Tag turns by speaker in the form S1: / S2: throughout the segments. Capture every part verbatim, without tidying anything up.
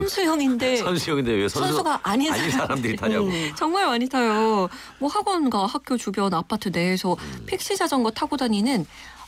S1: 선수형인데
S2: 선수형인데 왜 선수,
S1: 선수가 아닌,
S2: 아닌
S1: 사람들이,
S2: 사람들이 타냐고.
S1: 음, 정말 많이 타요. 뭐 학원과 학교 주변 아파트 내에서
S2: 음.
S1: 픽시 자전거 타고 다니는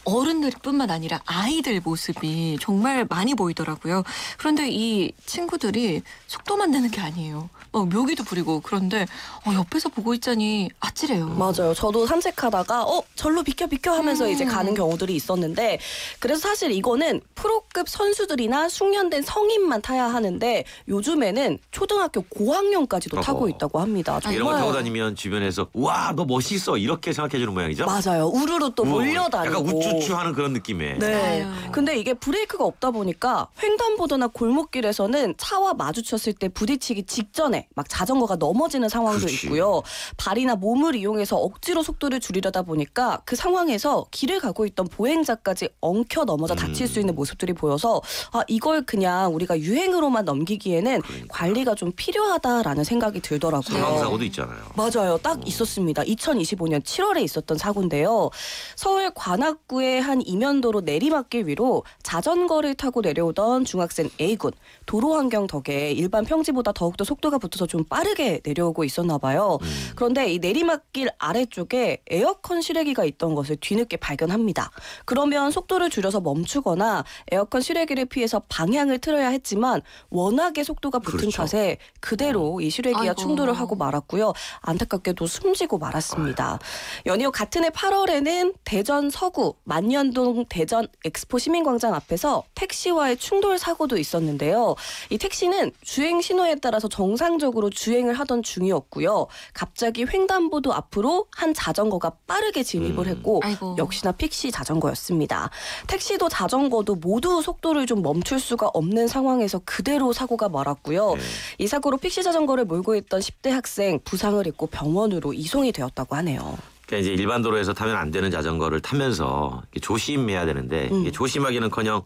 S1: 어른들뿐만 아니라 아이들 모습이 정말 많이 보이더라고요. 그런데 이 친구들이 속도만 내는 게 아니에요. 어, 묘기도 부리고 그런데 어, 옆에서 보고 있자니 아찔해요.
S3: 맞아요. 저도 산책하다가 어 절로 비켜 비켜 하면서
S1: 음.
S3: 이제 가는 경우들이 있었는데 그래서 사실 이거는 프로급 선수들이나 숙련된 성인만 타야 하는데 요즘에는 초등학교 고학년까지도
S2: 어허.
S3: 타고 있다고 합니다.
S1: 아,
S2: 이런 거
S3: 정말
S2: 타고 다니면 주변에서 와, 너 멋있어 이렇게 생각해 주는 모양이죠?
S3: 맞아요. 우르르 또
S2: 우와,
S3: 몰려다니고.
S2: 약간 우쭈쭈하는 그런 느낌에.
S3: 네.
S1: 아유.
S3: 근데 이게 브레이크가 없다 보니까 횡단보도나 골목길에서는 차와 마주쳤을 때 부딪히기 직전에 막 자전거가 넘어지는 상황도
S2: 그렇지.
S3: 있고요. 발이나 몸을 이용해서 억지로 속도를 줄이려다 보니까 그 상황에서 길을 가고 있던 보행자까지 엉켜 넘어져 다칠 수 있는 모습들이 보여서 아 이걸 그냥 우리가 유행으로만 넘기기에는
S2: 그러니까.
S3: 관리가 좀 필요하다라는 생각이 들더라고요.
S2: 사망사고도 있잖아요.
S3: 맞아요. 딱 있었습니다. 이천이십오 년 칠월에 있었던 사고인데요. 서울 관악구의 한 이면도로 내리막길 위로 자전거를 타고 내려오던 중학생 A군. 도로 환경 덕에 일반 평지보다 더욱더 속도가 붙어서 좀 빠르게 내려오고 있었나 봐요.
S2: 음.
S3: 그런데 이 내리막길 아래쪽에 에어컨 실외기가 있던 것을 뒤늦게 발견합니다. 그러면 속도를 줄여서 멈추거나 에어컨 실외기를 피해서 방향을 틀어야 했지만 워낙에 속도가 붙은
S2: 그렇죠.
S3: 탓에 그대로 이 실외기와
S1: 아이고.
S3: 충돌을 하고 말았고요. 안타깝게도 숨지고 말았습니다. 연이어 같은 해 팔월에는 대전 서구 만년동 대전 엑스포 시민광장 앞에서 택시와의 충돌 사고도 있었는데요. 이 택시는 주행 신호에 따라서 정상적으로 주행을 하던 중이었고요. 갑자기 횡단보도 앞으로 한 자전거가 빠르게 진입을
S2: 음.
S3: 했고
S1: 아이고.
S3: 역시나 픽시 자전거였습니다. 택시도 자전거도 모두 속도를 좀 멈출 수가 없는 상황에서 그대로 사고가 말았고요.
S2: 네.
S3: 이 사고로 픽시 자전거를 몰고 있던 십 대 학생 부상을 입고 병원으로 이송이 되었다고 하네요.
S2: 그러니까 이제 일반 도로에서 타면 안 되는 자전거를 타면서 이렇게 조심해야 되는데
S3: 음.
S2: 이게 조심하기는커녕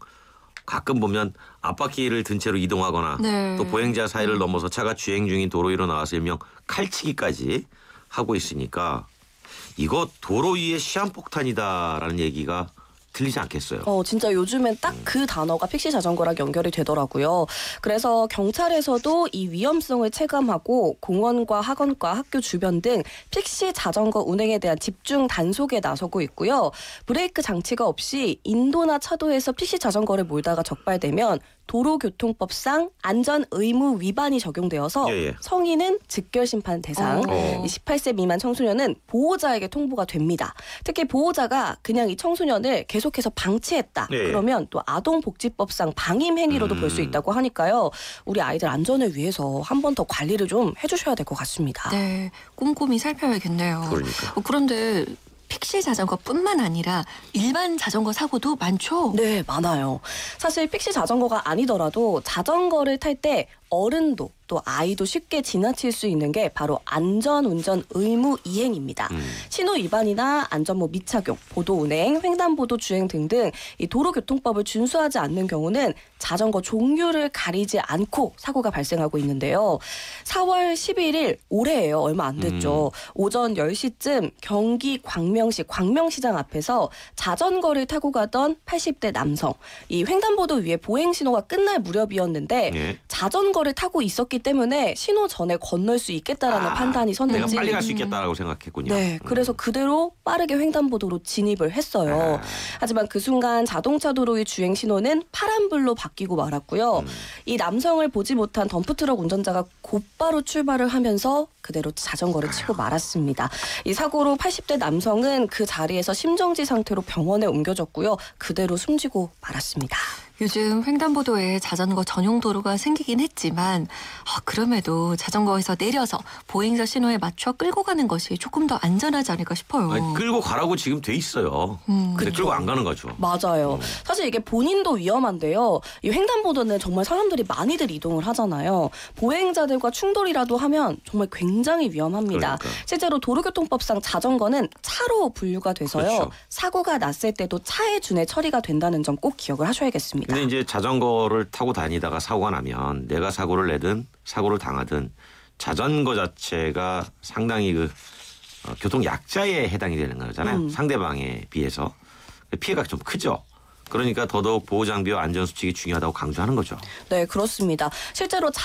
S2: 가끔 보면 앞바퀴를 든 채로 이동하거나
S1: 네.
S2: 또 보행자 사이를 넘어서 차가 주행 중인 도로 위로 나와서 일명 칼치기까지 하고 있으니까 이거 도로 위에 시한폭탄이다라는 얘기가 틀리지 않겠어요.
S3: 어, 진짜 요즘엔 딱 그 단어가 픽시 자전거랑 연결이 되더라고요. 그래서 경찰에서도 이 위험성을 체감하고 공원과 학원과 학교 주변 등 픽시 자전거 운행에 대한 집중 단속에 나서고 있고요. 브레이크 장치가 없이 인도나 차도에서 픽시 자전거를 몰다가 적발되면 도로교통법상 안전 의무 위반이 적용되어서
S2: 예, 예.
S3: 성인은 즉결심판 대상,
S2: 어.
S3: 이 십팔 세 미만 청소년은 보호자에게 통보가 됩니다. 특히 보호자가 그냥 이 청소년을 계속해서 방치했다.
S2: 예, 예.
S3: 그러면 또 아동복지법상 방임 행위로도
S2: 음.
S3: 볼 수 있다고 하니까요. 우리 아이들 안전을 위해서 한 번 더 관리를 좀 해주셔야 될 것 같습니다.
S1: 네, 꼼꼼히 살펴야겠네요.
S2: 그러니까.
S1: 어, 그런데 픽시 자전거뿐만 아니라 일반 자전거 사고도 많죠?
S3: 네, 많아요. 사실 픽시 자전거가 아니더라도 자전거를 탈 때 어른도 또 아이도 쉽게 지나칠 수 있는 게 바로 안전운전 의무 이행입니다.
S2: 음.
S3: 신호 위반이나 안전모 미착용, 보도 운행, 횡단보도 주행 등등 이 도로교통법을 준수하지 않는 경우는 자전거 종류를 가리지 않고 사고가 발생하고 있는데요. 사월 십일일 올해예요. 얼마 안 됐죠.
S2: 음.
S3: 오전 열 시쯤 경기 광명시 광명시장 앞에서 자전거를 타고 가던 팔십 대 남성. 이 횡단보도 위에 보행 신호가 끝날 무렵이었는데
S2: 예.
S3: 자전거를 타고 있었기 때문에 신호 전에 건널 수 있겠다라는
S2: 아,
S3: 판단이
S2: 내가
S3: 섰는지
S2: 빨리 갈 수 있겠다라고 생각했군요.
S3: 네, 그래서 그대로 빠르게 횡단보도로 진입을 했어요.
S2: 아.
S3: 하지만 그 순간 자동차 도로의 주행 신호는 파란불로 바뀌고 말았고요.
S2: 음.
S3: 이 남성을 보지 못한 덤프트럭 운전자가 곧바로 출발을 하면서 그대로 자전거를 치고 말았습니다. 이 사고로 팔십 대 남성은 그 자리에서 심정지 상태로 병원에 옮겨졌고요. 그대로 숨지고 말았습니다.
S1: 요즘 횡단보도에 자전거 전용 도로가 생기긴 했지만 아, 그럼에도 자전거에서 내려서 보행자 신호에 맞춰 끌고 가는 것이 조금 더 안전하지 않을까 싶어요.
S2: 아니, 끌고 가라고 지금 돼 있어요.
S1: 음,
S2: 근데 끌고 안 가는 거죠.
S3: 맞아요. 사실 이게 본인도 위험한데요. 이 횡단보도는 정말 사람들이 많이들 이동을 하잖아요. 보행자들과 충돌이라도 하면 정말 굉장히 위험합니다.
S2: 그러니까.
S3: 실제로 도로교통법상 자전거는 차로 분류가 돼서요.
S2: 그렇죠.
S3: 사고가 났을 때도 차에 준해 처리가 된다는 점 꼭 기억을 하셔야겠습니다.
S2: 근데 이제 자전거를 타고 다니다가 사고가 나면 내가 사고를 내든 사고를 당하든 자전거 자체가 상당히 그 어, 교통 약자에 해당이 되는 거잖아요.
S3: 음.
S2: 상대방에 비해서 피해가 좀 크죠. 그러니까 더더욱 보호 장비와 안전 수칙이 중요하다고 강조하는 거죠.
S3: 네, 그렇습니다. 실제로